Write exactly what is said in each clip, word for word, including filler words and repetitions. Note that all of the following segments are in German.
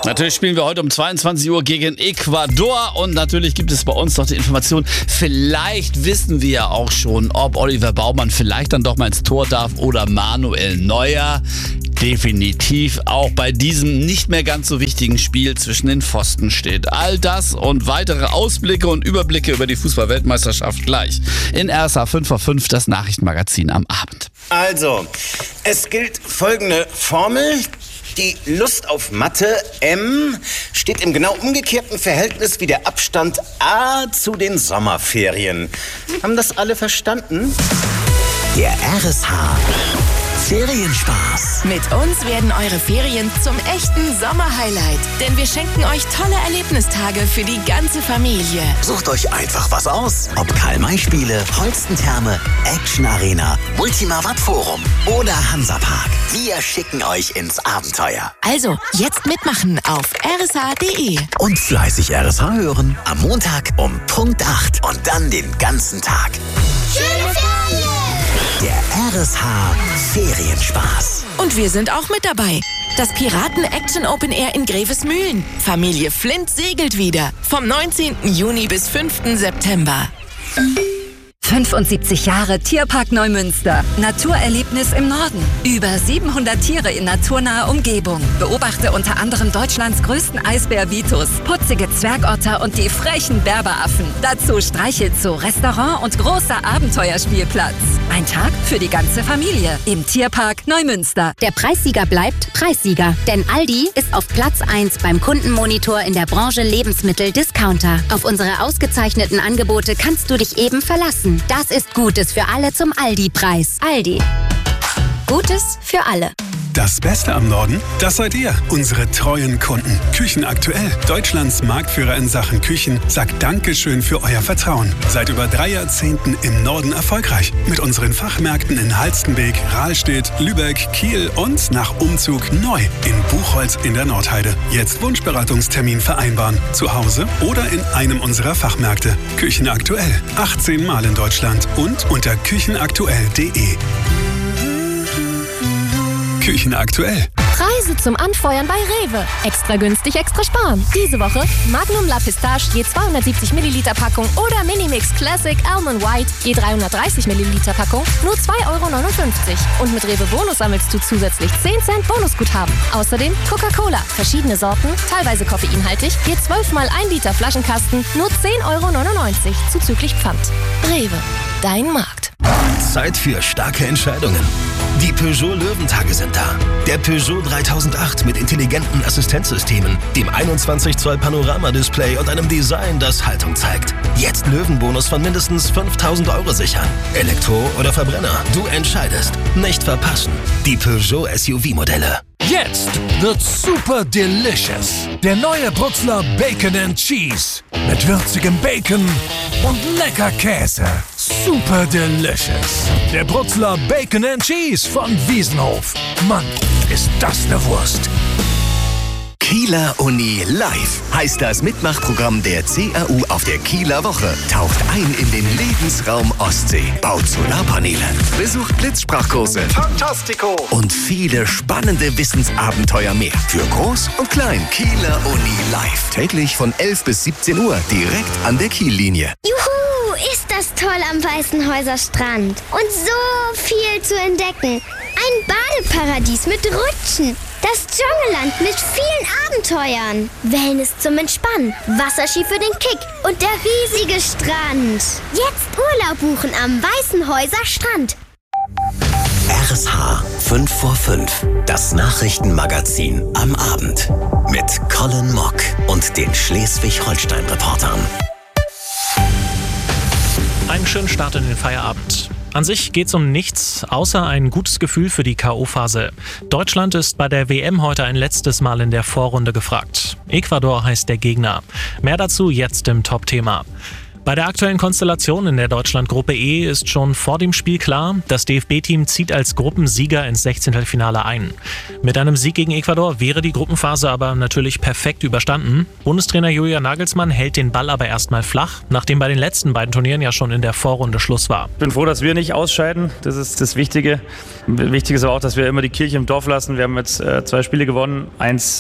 Natürlich spielen wir heute um zweiundzwanzig Uhr gegen Ecuador und natürlich gibt es bei uns noch die Information, vielleicht wissen wir ja auch schon, ob Oliver Baumann vielleicht dann doch mal ins Tor darf oder Manuel Neuer. Definitiv auch bei diesem nicht mehr ganz so wichtigen Spiel zwischen den Pfosten steht. All das und weitere Ausblicke und Überblicke über die Fußball-Weltmeisterschaft gleich in R S H fünf vor fünf, das Nachrichtenmagazin am Abend. Also, es gilt folgende Formel. Die Lust auf Mathe, M, steht im genau umgekehrten Verhältnis wie der Abstand A zu den Sommerferien. Haben das alle verstanden? Der R S H Ferienspaß. Mit uns werden eure Ferien zum echten Sommerhighlight. Denn wir schenken euch tolle Erlebnistage für die ganze Familie. Sucht euch einfach was aus. Ob Karl-May-Spiele, Holstentherme, Action Arena, Multima Watt Forum oder Hansapark. Wir schicken euch ins Abenteuer. Also, jetzt mitmachen auf r s h punkt d e. Und fleißig R S H hören. Am Montag um Punkt acht und dann den ganzen Tag. Schöne Ferien! Der R S H Ferienspaß. Und wir sind auch mit dabei. Das Piraten Action Open Air in Grevesmühlen. Familie Flint segelt wieder. Vom neunzehnten Juni bis fünften September. fünfundsiebzig Jahre Tierpark Neumünster. Naturerlebnis im Norden. Über siebenhundert Tiere in naturnaher Umgebung. Beobachte unter anderem Deutschlands größten Eisbär Vitus, putzige Zwergotter und die frechen Berberaffen. Dazu Streichelzoo, Restaurant und großer Abenteuerspielplatz. Ein Tag für die ganze Familie im Tierpark Neumünster. Der Preissieger bleibt Preissieger. Denn Aldi ist auf Platz eins beim Kundenmonitor in der Branche Lebensmittel-Discounter. Auf unsere ausgezeichneten Angebote kannst du dich eben verlassen. Das ist Gutes für alle zum Aldi-Preis. Aldi. Gutes für alle. Das Beste am Norden, das seid ihr, unsere treuen Kunden. Küchenaktuell, Deutschlands Marktführer in Sachen Küchen, sagt Dankeschön für euer Vertrauen. Seit über drei Jahrzehnten im Norden erfolgreich. Mit unseren Fachmärkten in Halstenbek, Rahlstedt, Lübeck, Kiel und nach Umzug neu in Buchholz in der Nordheide. Jetzt Wunschberatungstermin vereinbaren. Zu Hause oder in einem unserer Fachmärkte. Küchenaktuell, achtzehn Mal in Deutschland und unter küchenaktuell punkt de. Küchenaktuell. Preise zum Anfeuern bei Rewe. Extra günstig, extra sparen. Diese Woche Magnum La Pistache je zweihundertsiebzig Milliliter Packung oder Minimix Classic Almond White je dreihundertdreißig Milliliter Packung nur zwei Euro neunundfünfzig. Und mit Rewe Bonus sammelst du zusätzlich zehn Cent Bonusguthaben. Außerdem Coca-Cola, verschiedene Sorten, teilweise koffeinhaltig, je zwölf mal ein Liter Flaschenkasten, nur zehn Euro neunundneunzig zuzüglich Pfand. Rewe, dein Markt. Zeit für starke Entscheidungen. Die Peugeot Löwentage sind da. Der Peugeot dreitausendacht mit intelligenten Assistenzsystemen, dem einundzwanzig Zoll Panoramadisplay und einem Design, das Haltung zeigt. Jetzt Löwenbonus von mindestens fünftausend Euro sichern. Elektro oder Verbrenner, du entscheidest. Nicht verpassen. Die Peugeot S U V-Modelle. Jetzt wird super delicious. Der neue Brutzler Bacon and Cheese. Mit würzigem Bacon und lecker Käse. Super delicious. Der Brutzler Bacon and Cheese von Wiesenhof. Mann, ist das eine Wurst. Kieler Uni Live heißt das Mitmachprogramm der C A U auf der Kieler Woche. Taucht ein in den Lebensraum Ostsee, baut Solarpaneele, besucht Blitzsprachkurse, Fantastico und viele spannende Wissensabenteuer mehr. Für Groß und Klein. Kieler Uni Live. Täglich von elf bis siebzehn Uhr direkt an der Kiellinie. Juhu, ist das toll am Weißenhäuser Strand. Und so viel zu entdecken. Ein Badeparadies mit Rutschen. Das Dschungelland mit vielen Abenteuern. Wellness zum Entspannen. Wasserski für den Kick. Und der riesige Strand. Jetzt Urlaub buchen am Weißenhäuser Strand. R S H fünf vor fünf. Das Nachrichtenmagazin am Abend. Mit Colin Mock und den Schleswig-Holstein-Reportern. Einen schönen Start in den Feierabend. An sich geht's um nichts, außer ein gutes Gefühl für die K O-Phase. Deutschland ist bei der W M heute ein letztes Mal in der Vorrunde gefragt. Ecuador heißt der Gegner. Mehr dazu jetzt im Top-Thema. Bei der aktuellen Konstellation in der Deutschland-Gruppe E ist schon vor dem Spiel klar, das D F B-Team zieht als Gruppensieger ins Sechzehntelfinale ein. Mit einem Sieg gegen Ecuador wäre die Gruppenphase aber natürlich perfekt überstanden. Bundestrainer Julian Nagelsmann hält den Ball aber erstmal flach, nachdem bei den letzten beiden Turnieren ja schon in der Vorrunde Schluss war. Ich bin froh, dass wir nicht ausscheiden. Das ist das Wichtige. Wichtig ist aber auch, dass wir immer die Kirche im Dorf lassen. Wir haben jetzt äh, zwei Spiele gewonnen. Eins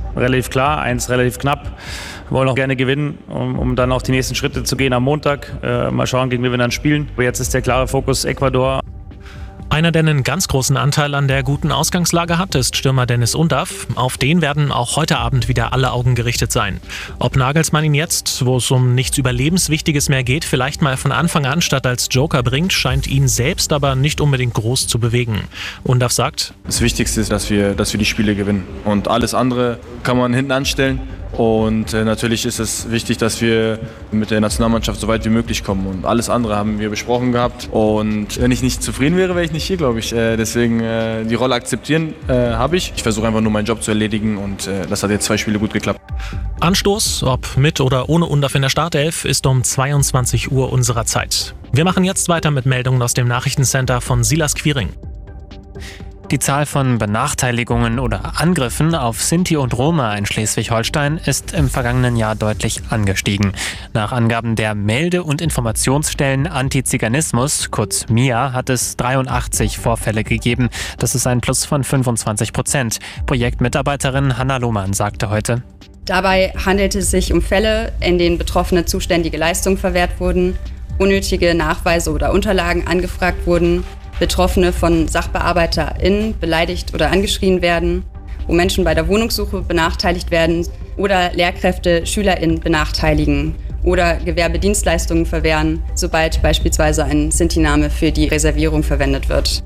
relativ klar, eins relativ knapp. Wir wollen auch gerne gewinnen, um, um dann auch die nächsten Schritte zu gehen am Montag. Äh, mal schauen, gegen wen wir dann spielen. Aber jetzt ist der klare Fokus Ecuador. Einer, der einen ganz großen Anteil an der guten Ausgangslage hat, ist Stürmer Dennis Undav. Auf den werden auch heute Abend wieder alle Augen gerichtet sein. Ob Nagelsmann ihn jetzt, wo es um nichts Überlebenswichtiges mehr geht, vielleicht mal von Anfang an statt als Joker bringt, scheint ihn selbst aber nicht unbedingt groß zu bewegen. Undav sagt: Das Wichtigste ist, dass wir, dass wir die Spiele gewinnen. Und alles andere kann man hinten anstellen. Und äh, natürlich ist es wichtig, dass wir mit der Nationalmannschaft so weit wie möglich kommen. Und alles andere haben wir besprochen gehabt. Und wenn ich nicht zufrieden wäre, wäre ich nicht hier, glaube ich. Äh, deswegen äh, die Rolle akzeptieren äh, habe ich. Ich versuche einfach nur meinen Job zu erledigen und äh, das hat jetzt zwei Spiele gut geklappt. Anstoß, ob mit oder ohne Undav in der Startelf, ist um zweiundzwanzig Uhr unserer Zeit. Wir machen jetzt weiter mit Meldungen aus dem Nachrichtencenter von Silas Quiring. Die Zahl von Benachteiligungen oder Angriffen auf Sinti und Roma in Schleswig-Holstein ist im vergangenen Jahr deutlich angestiegen. Nach Angaben der Melde- und Informationsstellen Antiziganismus, kurz M I A, hat es dreiundachtzig Vorfälle gegeben. Das ist ein Plus von fünfundzwanzig Prozent. Projektmitarbeiterin Hanna Lohmann sagte heute: Dabei handelt es sich um Fälle, in denen Betroffene zuständige Leistungen verwehrt wurden, unnötige Nachweise oder Unterlagen angefragt wurden, Betroffene von SachbearbeiterInnen beleidigt oder angeschrien werden, wo Menschen bei der Wohnungssuche benachteiligt werden oder Lehrkräfte SchülerInnen benachteiligen oder Gewerbedienstleistungen verwehren, sobald beispielsweise ein Sinti-Name für die Reservierung verwendet wird.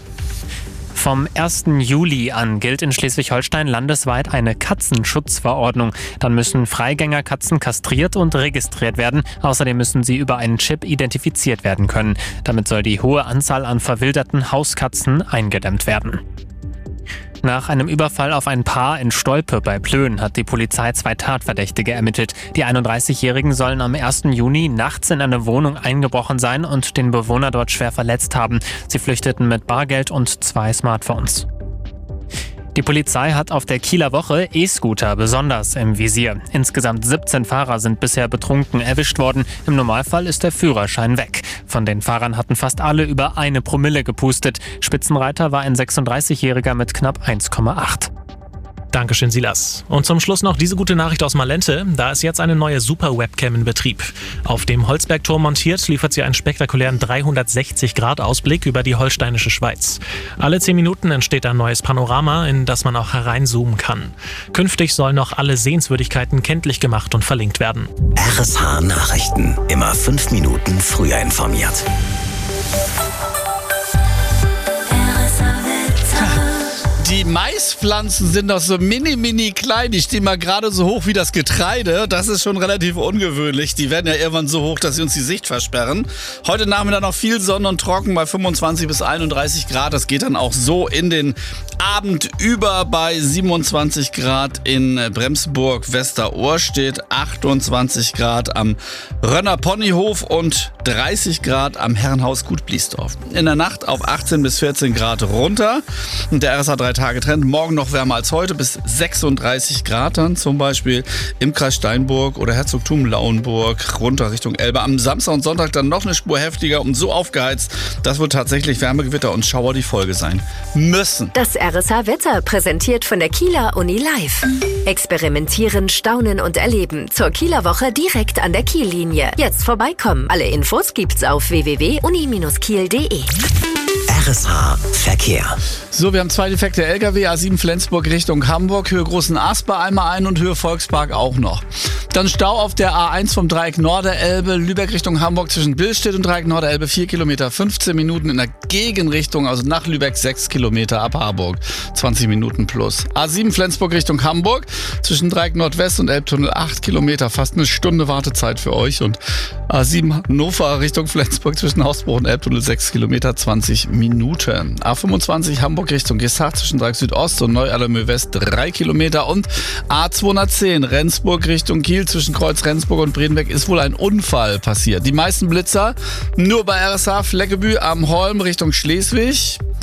Vom ersten Juli an gilt in Schleswig-Holstein landesweit eine Katzenschutzverordnung. Dann müssen Freigängerkatzen kastriert und registriert werden. Außerdem müssen sie über einen Chip identifiziert werden können. Damit soll die hohe Anzahl an verwilderten Hauskatzen eingedämmt werden. Nach einem Überfall auf ein Paar in Stolpe bei Plön hat die Polizei zwei Tatverdächtige ermittelt. Die einunddreißigjährigen sollen am ersten Juni nachts in eine Wohnung eingebrochen sein und den Bewohner dort schwer verletzt haben. Sie flüchteten mit Bargeld und zwei Smartphones. Die Polizei hat auf der Kieler Woche E-Scooter besonders im Visier. Insgesamt siebzehn Fahrer sind bisher betrunken erwischt worden. Im Normalfall ist der Führerschein weg. Von den Fahrern hatten fast alle über eine Promille gepustet. Spitzenreiter war ein sechsunddreißigjähriger mit knapp eins Komma acht. Dankeschön, Silas. Und zum Schluss noch diese gute Nachricht aus Malente. Da ist jetzt eine neue Super-Webcam in Betrieb. Auf dem Holzbergturm montiert, liefert sie einen spektakulären dreihundertsechzig Grad Ausblick über die holsteinische Schweiz. Alle zehn Minuten entsteht ein neues Panorama, in das man auch hereinzoomen kann. Künftig sollen noch alle Sehenswürdigkeiten kenntlich gemacht und verlinkt werden. R S H Nachrichten. Immer fünf Minuten früher informiert. Die Maispflanzen sind doch so mini, mini klein. Die stehen mal gerade so hoch wie das Getreide. Das ist schon relativ ungewöhnlich. Die werden ja irgendwann so hoch, dass sie uns die Sicht versperren. Heute Nachmittag noch viel Sonne und trocken bei fünfundzwanzig bis einunddreißig Grad. Das geht dann auch so in den Abend über bei siebenundzwanzig Grad in Bremsburg. Westerohr steht achtundzwanzig Grad am Rönner Ponyhof und dreißig Grad am Herrenhaus Gut Bliesdorf. In der Nacht auf achtzehn bis vierzehn Grad runter. Und der R S H drei Tage Trend. Morgen noch wärmer als heute, bis sechsunddreißig Grad dann zum Beispiel im Kreis Steinburg oder Herzogtum Lauenburg runter Richtung Elbe. Am Samstag und Sonntag dann noch eine Spur heftiger und so aufgeheizt, dass wohl tatsächlich Wärmegewitter und Schauer die Folge sein müssen. Das R S H-Wetter präsentiert von der Kieler Uni Live. Experimentieren, staunen und erleben. Zur Kieler Woche direkt an der Kiellinie. Jetzt vorbeikommen. Alle Infos gibt's auf w w w punkt uni Bindestrich kiel punkt de. R S H Verkehr. So, wir haben zwei defekte L K W, A sieben Flensburg Richtung Hamburg, Höhe Großen Asper einmal ein und Höhe Volkspark auch noch. Dann Stau auf der A eins vom Dreieck Norderelbe, Lübeck Richtung Hamburg zwischen Billstedt und Dreieck Norderelbe vier Kilometer, fünfzehn Minuten in der Gegenrichtung, also nach Lübeck sechs Kilometer ab Harburg, zwanzig Minuten plus. A sieben Flensburg Richtung Hamburg zwischen Dreieck Nordwest und Elbtunnel acht Kilometer, fast eine Stunde Wartezeit für euch. Und A sieben Hannover Richtung Flensburg zwischen Hausbruch und Elbtunnel sechs Kilometer, zwanzig Minuten. A fünfundzwanzig Hamburg Richtung Gessach zwischen Dreieck Südost und Neu-Allermöh West drei Kilometer und A zweihundertzehn Rendsburg Richtung Kiel zwischen Kreuz Rendsburg und Bredenbeck ist wohl ein Unfall passiert. Die meisten Blitzer nur bei R S H Fleckebü am Holm Richtung Schleswig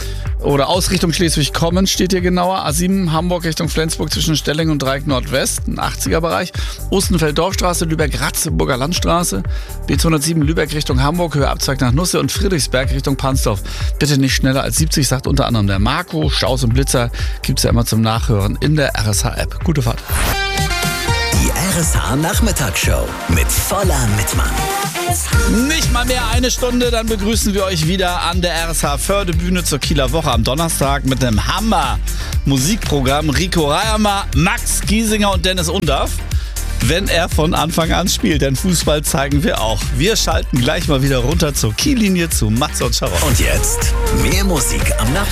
Oder Ausrichtung Schleswig-Kommen steht hier genauer. A sieben Hamburg Richtung Flensburg zwischen Stelling und Dreieck Nordwest, ein achtziger-Bereich. Ostenfeld-Dorfstraße, Lübeck-Ratzeburger Landstraße. B zweihundertsieben Lübeck Richtung Hamburg, Höhe Abzweig nach Nusse und Friedrichsberg Richtung Pansdorf. Bitte nicht schneller als siebzig, sagt unter anderem der Marco. Staus und Blitzer gibt's ja immer zum Nachhören in der R S H-App. Gute Fahrt. Die R S H-Nachmittagsshow mit voller Mitmann. Nicht mal mehr eine Stunde, dann begrüßen wir euch wieder an der R S H-Fördebühne zur Kieler Woche am Donnerstag mit einem Hammer-Musikprogramm. Rico Reiermer, Max Giesinger und Dennis Undaff, wenn er von Anfang an spielt. Denn Fußball zeigen wir auch. Wir schalten gleich mal wieder runter zur Kiellinie zu Matze und Sharon. Und jetzt mehr Musik am Nachmittag.